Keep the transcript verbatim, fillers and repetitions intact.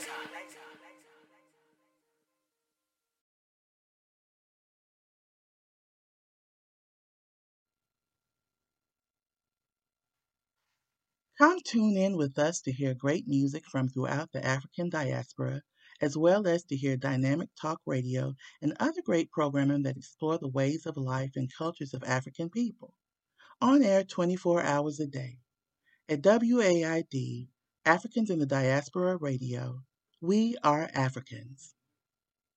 Come tune in with us to hear great music from throughout the African diaspora, as well as to hear dynamic talk radio and other great programming that explore the ways of life and cultures of African people. On air twenty-four hours a day. At W A I D, Africans in the Diaspora Radio, we are Africans.